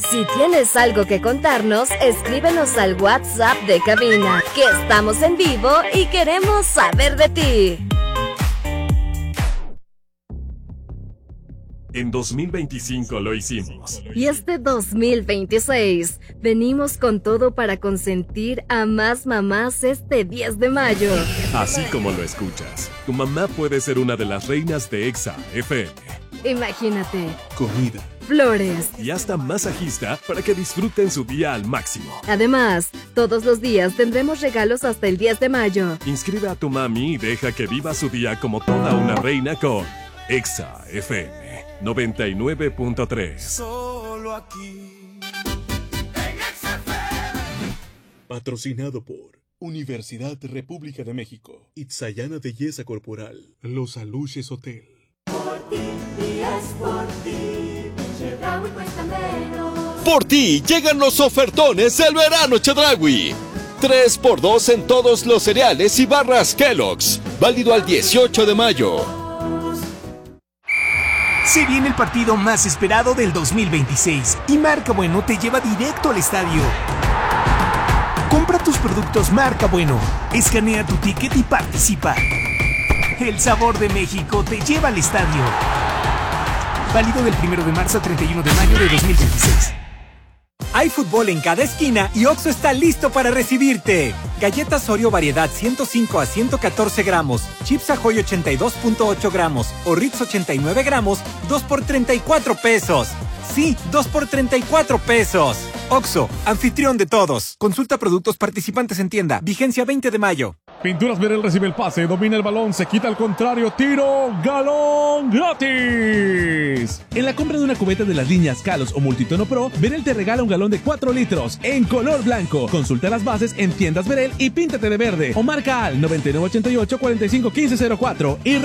Si tienes algo que contarnos, escríbenos al WhatsApp de cabina, que estamos en vivo y queremos saber de ti. En 2025 lo hicimos. Y este 2026 venimos con todo para consentir a más mamás este 10 de mayo. Así como lo escuchas, tu mamá puede ser una de las reinas de Exa FM. Imagínate. Comida, flores y hasta masajista para que disfruten su día al máximo. Además, todos los días tendremos regalos hasta el 10 de mayo. Inscribe a tu mami y deja que viva su día como toda una reina con Exa FM 99.3. Solo aquí. Patrocinado por Universidad República de México, Itzayana Belleza Corporal, Los Aluches Hotel. Por ti, y es por ti, Chedraui cuesta menos. Por ti llegan los ofertones del verano Chedraui. 3x2 en todos los cereales y barras Kellogg's. Válido al 18 de mayo. Se viene el partido más esperado del 2026 y Marca Bueno te lleva directo al estadio. Compra tus productos Marca Bueno, escanea tu ticket y participa. El sabor de México te lleva al estadio. Válido del 1 de marzo al 31 de mayo de 2026. Hay fútbol en cada esquina y Oxxo está listo para recibirte. Galletas Oreo variedad 105 a 114 gramos, Chips Ahoy 82.8 gramos o Ritz 89 gramos, 2 por 34 pesos. Sí, 2 por 34 pesos. Oxxo, anfitrión de todos. Consulta productos participantes en tienda. Vigencia 20 de mayo. Pinturas Verel recibe el pase, domina el balón, se quita al contrario, tiro, galón gratis. En la compra de una cubeta de las líneas Kalos o Multitono Pro, Verel te regala un galón de 4 litros en color blanco. Consulta las bases en tiendas Verel y píntate de verde o marca al 9988 451504 y